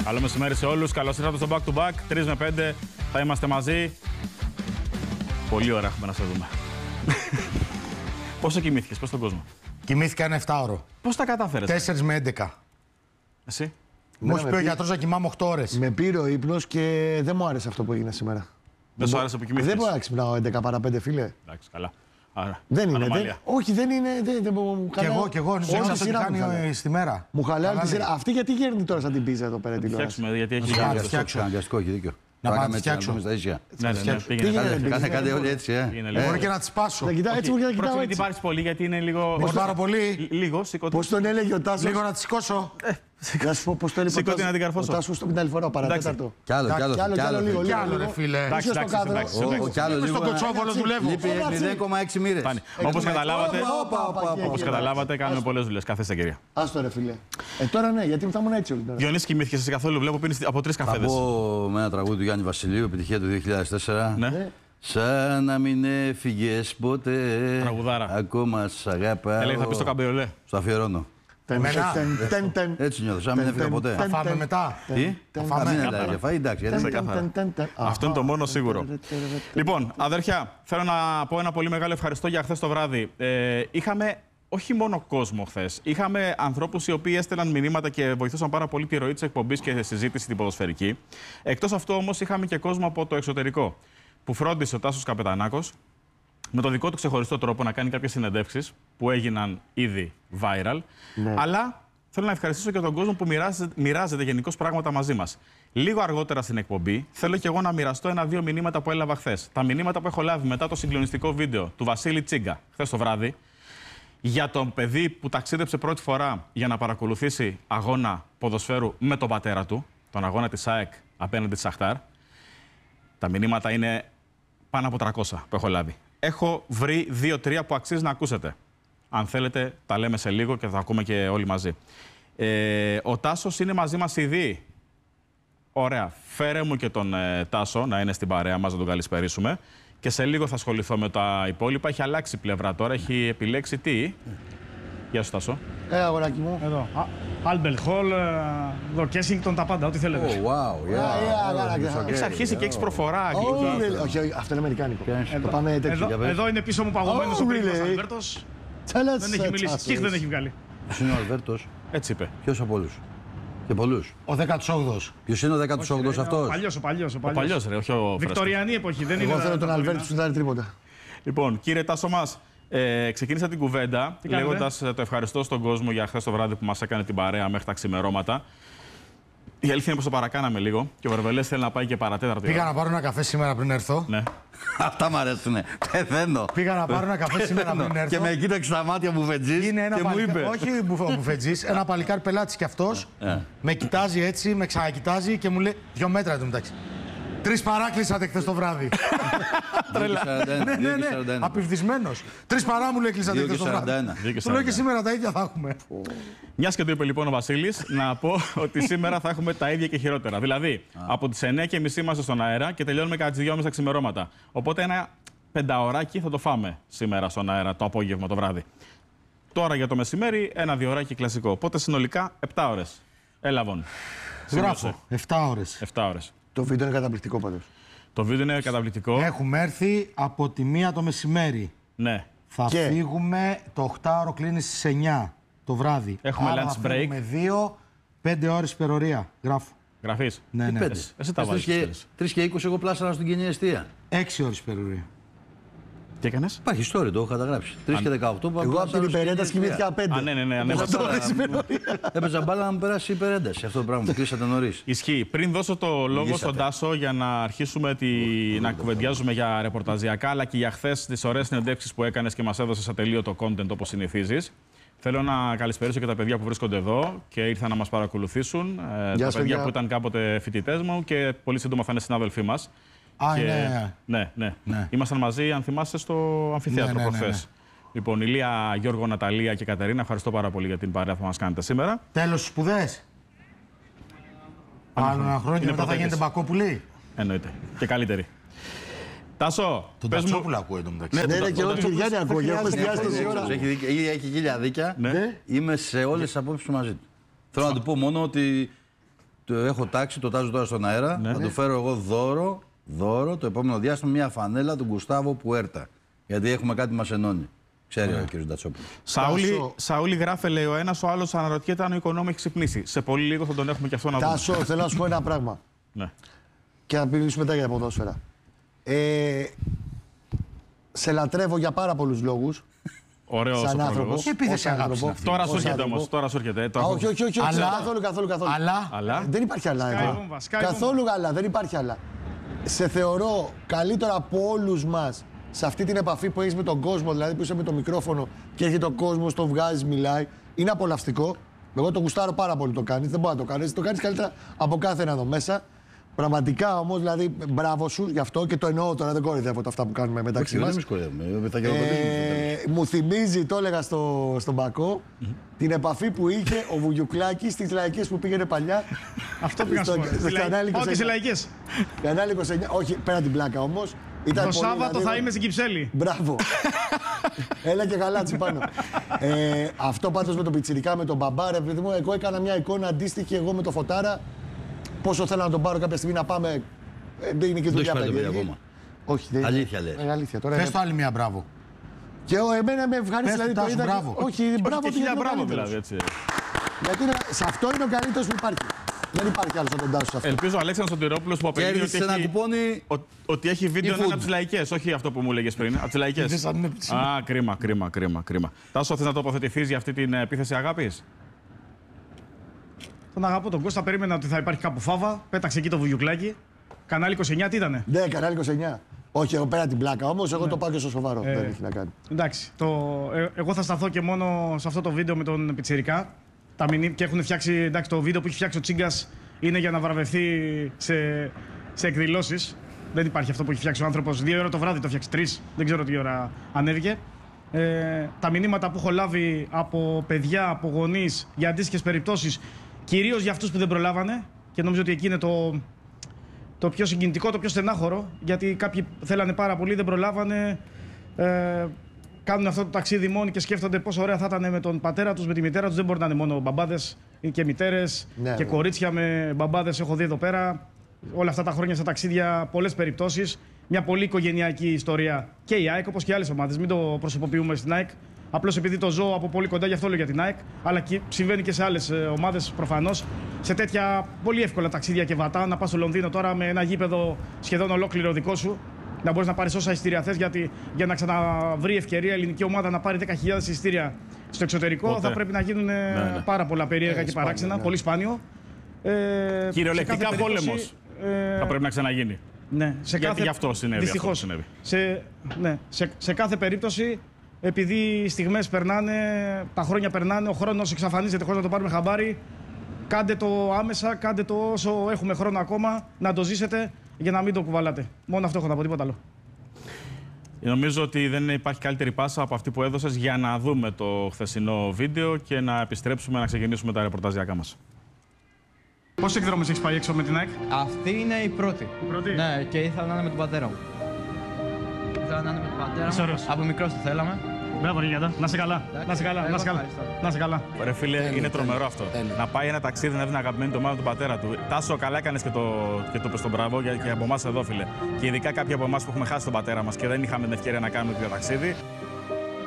Καλό μεσημέρι σε όλους. Καλώς ήρθατε στο Back to Back. 3 με 5 θα είμαστε μαζί. Πολύ ώρα έχουμε να σε δούμε. Πόσο κοιμήθηκες, πες στον κόσμο? Κοιμήθηκα ένα 7ωρο. Πώς τα κατάφερες? 4 με 11. Εσύ? Μου έχει πει ο γιατρός να κοιμάμαι 8 ώρες. Με πήρε ο ύπνος και δεν μου άρεσε αυτό που έγινε σήμερα. Δεν σου άρεσε που κοιμήθηκες? Δεν μπορώ να ξυπνάω 11 παρά 5, φίλε. Εντάξει, καλά. Άρα, Δεν είναι. ανομαλία. Όχι, δεν είναι. Δεν μου Κι εγώ, όλη τη σειρά μου χαλάει. στη μέρα. Μου χαλάει όλη τη Καλά, σειρά. Αυτή γιατί γέρνει τώρα σαν την πίζα εδώ πέρα τηλεόραση? Φτιάξουμε, γιατί έχει να γύρω. φτιάξω. Αναγκαστικό, έχει δίκιο. Να πάμε να κάνουμε φτιάξω. τα ίσια. Ναι, πήγαινε. Κάνε όλοι έτσι, Πήγαινε λίγο. Μπορεί και να τις σπάσω. Να κοιτάω έτσι, μπορεί να κοιτάω Πρόσεχε, μην έτσι. πάρεις πολύ, γιατί είναι λίγο. Μπορείς πάρα πολύ. Λίγο, σηκώτη. Πώς τον έλεγε ο Τάσος? Λίγο να τις σηκώσω. Να σου πω πώς το έλεγε ο Σηκώτη Τάσος. να την καρφώσω. Ο Τάσος την άλλη φορά, παρατέταρτο. Κι άλλο, Κι άλλο λίγο. Κι άλλο, ρε φίλε. Εντάξει, Είσαι στο εντάξει, κάδρο. εντάξει. Κι άλλο Είμαι λίγο. στον Κοτσόβολο, δουλεύω. Λείπει 0,6 μοίρες. Όπως καταλάβατε, Όπα, όπως καταλάβατε, κάνουμε πολλές δουλειές κάθε ευκαιρία. Άστο ρε φίλε. Τώρα ναι, γιατί θα ήμουν έτσι όλη τώρα. Διονύση, κοιμήθηκες εσύ καθόλου? Βλέπω πίνεις από 3 Θα καφέδες. πω με ένα τραγούδι του Γιάννη Βασιλείου, επιτυχία του 2004. Ναι. Σαν να μην έφυγες ποτέ. Τραγουδάρα. Ακόμα σ' αγαπάω. Λέει, θα πει στο καμπριολέ. Στο αφιερώνω. Εμένα. Έτσι νιώθω, σαν να μην έφυγα ποτέ. Θα φάμε μετά. Τι? φάμε. Μην έλεγα για φαΐ, εντάξει. γιατί- Αυτό είναι το μόνο σίγουρο. Λοιπόν, αδέρφια, θέλω να πω ένα πολύ μεγάλο ευχαριστώ για χθες το βράδυ. Είχαμε όχι μόνο κόσμο χθες. Είχαμε ανθρώπους οι οποίοι έστελναν μηνύματα και βοηθούσαν πάρα πολύ τη ροή της εκπομπής και τη συζήτηση την ποδοσφαιρική. Εκτός αυτού όμως είχαμε και κόσμο από το εξωτερικό, που φρόντισε ο Τάσος Καπετανάκος με το δικό του ξεχωριστό τρόπο να κάνει κάποιες συνεντεύξεις που έγιναν ήδη viral. Ναι. Αλλά θέλω να ευχαριστήσω και τον κόσμο που μοιράζεται γενικώς πράγματα μαζί μας. Λίγο αργότερα στην εκπομπή, θέλω και εγώ να μοιραστώ 1-2 μηνύματα που έλαβα χθες. Τα μηνύματα που έχω λάβει μετά το συγκλονιστικό βίντεο του Βασίλη Τσίγκα χθες το βράδυ, για τον παιδί που ταξίδεψε πρώτη φορά για να παρακολουθήσει αγώνα ποδοσφαίρου με τον πατέρα του, τον αγώνα της ΑΕΚ απέναντι στη Σαχτάρ. Τα μηνύματα είναι πάνω από 300 που έχω λάβει. Έχω βρει 2-3 που αξίζει να ακούσετε. Αν θέλετε, τα λέμε σε λίγο και θα ακούμε και όλοι μαζί. Ο Τάσος είναι μαζί μας ήδη. Ωραία. Φέρε μου και τον Τάσο να είναι στην παρέα μας, να τον καλησπερίσουμε. Και σε λίγο θα ασχοληθώ με τα υπόλοιπα. Έχει αλλάξει πλευρά τώρα. Έχει επιλέξει τι. Γεια σου, Τάσο. Αγοράκι μου. Εδώ. Albert Hall, εδώ Kensington, τα πάντα, ό,τι θέλετε. Oh, wow, yeah. Έχει αρχίσει και έχει προφορά αγγλική. Όχι, αυτό είναι αμερικάνικο. Το πάμε τέτοιο. Εδώ είναι πίσω μου παγωμένος ο περίπτωση really? Αλβέρτος. Δεν έχει μιλήσει. Κιχ δεν έχει βγάλει. Ποιος είναι ο Αλβέρτος? Έτσι είπε. Ποιος από όλους? Και πολλούς. Ο 18ος. Ποιος είναι ο 18ος αυτός? Ο παλιός. Ο παλιός, ρε, όχι ο φρέσκος. Βικτοριανή εποχή, δεν είναι. Εγώ θέλω τον Αλβέρτη που σου δίνει τρίποτα. Λοιπόν, κύριε Τάσο μας, ξεκίνησα την κουβέντα λέγοντας το ευχαριστώ στον κόσμο για χθες το βράδυ που μας έκανε την παρέα μέχρι τα ξημερώματα. Η αλήθεια είναι πως το παρακάναμε λίγο και ο Βερβελές θέλει να πάει και παρατέταρτο. Πήγα να πάρω ένα καφέ σήμερα πριν έρθω. Ναι. Αυτά μ' αρέσουνε. Πεθαίνω. Πήγα να πάρω ένα καφέ σήμερα πριν έρθω. Και με κοίταξε στα μάτια μου βετζής Είναι ένα και μου παλικάρι, είπε. όχι ο μπουφετζής, ένα παλικάρι πελάτης κι αυτός. Με κοιτάζει έτσι, με ξανακοιτάζει και μου λέει 2 μέτρα εντωμεταξύ. 3 παράκλεισατε χθες το βράδυ. Ναι. Απειβδισμένος. 3 παρά μου λέει κλείσατε χθες το βράδυ. Του λέω και σήμερα τα ίδια θα έχουμε. Μιας και το είπε λοιπόν ο Βασίλης, να πω ότι σήμερα θα έχουμε τα ίδια και χειρότερα. Δηλαδή, από τις 9:30 είμαστε στον αέρα και τελειώνουμε κατά τις 2:30 τα ξημερώματα. Οπότε ένα 5ωράκι θα το φάμε σήμερα στον αέρα, το απόγευμα, το βράδυ. Τώρα για το μεσημέρι, 1-2 ωράκι κλασικό. Οπότε συνολικά 7 ώρες. Έλα, Βον. Γράφω. 7 ώρες. 7 ώρες. Το βίντεο είναι καταπληκτικό πάντως. Το βίντεο είναι καταπληκτικό. Έχουμε έρθει από τη 1 το μεσημέρι. Ναι. Θα φύγουμε, το 8ωρο κλείνει στις 9 το βράδυ. Έχουμε άρα lunch θα break. Με 5 ώρες υπερορία. Γράφω. Γραφείς. Ναι. 5. Εσύ τα βάζεις. 3 και 20 εγώ πλάσαρα στην κοινή εστία. 6 ώρες υπερορία. Τι έκανες? Υπάρχει story, το έχω καταγράψει. 3 και 18. Εγώ από την υπερένταση κοιμήθηκα 5. Α, ναι. Έπαιζα μπάλα να μου περάσει η υπερένταση. Αυτό το πράγμα που κλείσατε νωρίς. Ισχύει. Πριν δώσω το λόγο στον Τάσο για να αρχίσουμε να κουβεντιάζουμε για ρεπορταζιακά, αλλά και για χθες τις ωραίες συνεντεύξεις που έκανες και μας έδωσες ατελείωτο content όπως συνηθίζεις, θέλω να καλησπερίσω και τα παιδιά που βρίσκονται εδώ και ήρθαν να μας παρακολουθήσουν. Τα παιδιά που ήταν κάποτε φοιτητές μου και πολύ σύντομα θα είναι συνάδελφοί μας. Ναι. Ήμασταν μαζί, αν θυμάσαι, στο αμφιθέατρο προχθές. Λοιπόν, Ηλία, Γιώργο, Ναταλία και Κατερίνα, ευχαριστώ πάρα πολύ για την παρέα που μας κάνετε σήμερα. Τέλος στις σπουδές. Άλλο ένα χρόνο και μετά θα γίνετε μπακόπουλοι. Εννοείται. Και καλύτερη. Τάσο, τον πες μου... Τατσόπουλο ακούω εντωμεταξύ. Ναι, και εγώ τον Κυριάννη ακούω. Έχει 1000 δίκια. Είμαι σε όλες τις απόψεις του μαζί του. Θέλω να του πω μόνο ότι το έχω τάξει, το τάζω τώρα στον αέρα. Ναι. Θα του φέρω εγώ δώρο το επόμενο διάστημα μια φανέλα του Γκουστάβο Πουέρτα. Γιατί έχουμε κάτι μας ενώνει. Ξέρει ο κ. Ντατσόπουλος. Σαούλη γράφει, λέει ο ένας, ο άλλος αναρωτιέται αν ο Οικονόμου έχει ξυπνήσει. Σε πολύ λίγο θα τον έχουμε και αυτό να δούμε. Τάσο, θέλω να σου πω ένα πράγμα. Ναι. Και να μιλήσουμε μετά για τα ποδόσφαιρα. Σε λατρεύω για πάρα πολλούς λόγους. Ωραίος Σαν ο άνθρωπο. πρόλογος. Τι επίθεση αγάπης είναι αυτή? Τώρα σου Ως έρχεται άνθρωπο. όμως. Τώρα σου έρχεται. Όχι, Αλλά- καθόλου. Αλλά. Δεν υπάρχει άλλα Sky εδώ. Bomba, Sky Καθόλου άλλα, δεν υπάρχει άλλα. Σε θεωρώ καλύτερα από όλους μας σε αυτή την επαφή που έχεις με τον κόσμο, δηλαδή που είσαι με το μικρόφωνο και έρχεται ο κόσμος, το βγάζεις, μιλάει. Είναι απολαυστικό. Εγώ το γουστάρω πάρα πολύ το κάνεις. Δεν μπορεί να το κάνεις. Το κάνεις καλύτερα από κάθε ένα εδώ μέσα. Πραγματικά όμως, δηλαδή, μπράβο σου γι' αυτό και το εννοώ τώρα. Δεν κοροϊδεύω τα αυτά που κάνουμε μεταξύ Όχι, μας. δεν μη θα γεροκοπήσουμε. Μου θυμίζει, το έλεγα στον Πακό, την επαφή που είχε ο Βουγιουκλάκης στις λαϊκές που πήγαινε παλιά. Αυτό πήγα να σου πω. Στο κανάλι Πάω και 29. σε λαϊκές. Κανάλι 29, όχι πέρα την πλάκα όμως. Ήταν Το πολύ Σάββατο γρήγορο. θα είμαι στην Κυψέλη. Μπράβο. Έλα και γαλάτσι πάνω. Αυτό πάντως με τον πιτσιρικά, με τον μπαμπά, ρε παιδί μου, εγώ έκανα μια εικόνα αντίστοιχη εγώ με το Φωτάρα. Πόσο θέλω να τον πάρω κάποια στιγμή να πάμε. Δεν είναι και Δεν δουλειά έχεις πάρει το παιδί περίεργη. ακόμα. Όχι, δεν Αλήθεια λες. Αλήθεια. Τώρα Πες είναι- το άλλη μία μπράβο. Και εμένα με ευχάρισε, Πες δηλαδή του το Τάσου, είδα. μπράβο. Όχι, μπράβο, Και του χίλια γιατί είναι ο μπράβο καλύτερος. δηλαδή, έτσι. Γιατί σε αυτό είναι ο καλύτερος που υπάρχει. Δεν υπάρχει άλλο σαν τον Τάσο σε αυτό. Ελπίζω ο Αλέξανδρος Σωτηρόπουλος που απαιτεί Κέρδισε ένα κουπόνι. ότι έχει βίντεο να είναι από τις λαϊκές, όχι αυτό που μου έλεγες πριν. Από τις λαϊκές. Είδες αν είναι από τις- Α, κρίμα. Τάσο, θες να τοποθετηθείς για αυτή την επίθεση αγάπης? Τον αγαπώ τον Κώστα, περίμενα ότι θα υπάρχει κάπου φάβα. Πέταξε εκεί το βουγιουκλάκι. Κανάλι 29, τι ήτανε? Ναι, κανάλι 29. Όχι, εγώ πέρα την πλάκα όμως, εγώ το πάω και στο σοβαρό. Δεν έχει να κάνει. Εντάξει, εγώ θα σταθώ και μόνο σε αυτό το βίντεο με τον Πιτσιρικά. Και έχουν φτιάξει, εντάξει, το βίντεο που έχει φτιάξει ο Τσίγκας είναι για να βραβευτεί σε εκδηλώσεις. Δεν υπάρχει αυτό που έχει φτιάξει ο άνθρωπος. 2 ώρα το βράδυ το φτιάξει, 3. Δεν ξέρω τι ώρα ανέβηκε. Τα μηνύματα που έχω λάβει από παιδιά, από γονείς για αντίστοιχες περιπτώσεις, κυρίως για αυτούς που δεν προλάβανε, και νομίζω ότι εκεί είναι το πιο συγκινητικό, το πιο στενάχωρο, γιατί κάποιοι θέλανε πάρα πολύ, δεν προλάβανε. Κάνουν αυτό το ταξίδι μόνοι και σκέφτονται πόσο ωραία θα ήταν με τον πατέρα τους, με τη μητέρα τους. Δεν μπορεί να είναι μόνο μπαμπάδες, είναι και μητέρες Ναι, και ναι. κορίτσια με μπαμπάδες. Έχω δει εδώ πέρα όλα αυτά τα χρόνια στα ταξίδια, πολλές περιπτώσεις. Μια πολύ οικογενειακή ιστορία και η ΑΕΚ, όπως και άλλες ομάδες. Μην το προσωποποιούμε στην ΑΕΚ. Απλώς επειδή το ζω από πολύ κοντά, γι' αυτό λέω για την ΑΕΚ. Αλλά και συμβαίνει και σε άλλες ομάδες προφανώς. Σε τέτοια πολύ εύκολα ταξίδια και βατά, να πας στο Λονδίνο τώρα με ένα γήπεδο σχεδόν ολόκληρο δικό σου. Να μπορείς να πάρεις όσα εισιτήρια θες, γιατί για να ξαναβρει ευκαιρία η ελληνική ομάδα να πάρει 10.000 εισιτήρια στο εξωτερικό Ποτέ. θα πρέπει να γίνουν πάρα πολλά περίεργα και σπάνιο, παράξενα. ναι. Πολύ σπάνιο. Κυριολεκτικά σε κάθε περίπτωση, πόλεμος. Θα πρέπει να ξαναγίνει. Ναι, σε Γιατί κάθε... γι' αυτό συνέβη Δυστυχώς. αυτό που Σε κάθε περίπτωση, επειδή οι στιγμές περνάνε, τα χρόνια περνάνε, ο χρόνος εξαφανίζεται χωρίς να το πάρουμε χαμπάρι, κάντε το άμεσα, κάντε το όσο έχουμε χρόνο ακόμα, να το ζήσετε για να μην το κουβαλάτε. Μόνο αυτό έχω να πω, τίποτα άλλο. Νομίζω ότι δεν υπάρχει καλύτερη πάσα από αυτή που έδωσες για να δούμε το χθεσινό βίντεο και να επιστρέψουμε να ξεκινήσουμε τα ρεπορταζιακά μας. Πόσες εκδρομές έχεις πάει έξω με την ΑΕΚ? Αυτή είναι η πρώτη. Η πρώτη. Ναι, και ήθελα να είναι με τον πατέρα μου. Ήθελα να είναι με τον πατέρα Είσαι μου. ωραίος. Από μικρός το θέλαμε. Μπράβο, Ριγιάντα. Να σε καλά. Να σε καλά. Να σε καλά. Να σε καλά. Ρε φίλε, είναι τρομερό αυτό. Να πάει ένα ταξίδι να δει την αγαπημένη του ομάδα του πατέρα του. Τάσο, καλά έκανε και το πες τον μπράβο και από εμάς εδώ, φίλε. Και ειδικά κάποιοι από εμάς που έχουμε χάσει τον πατέρα μας και δεν είχαμε την ευκαιρία να κάνουμε το ταξίδι.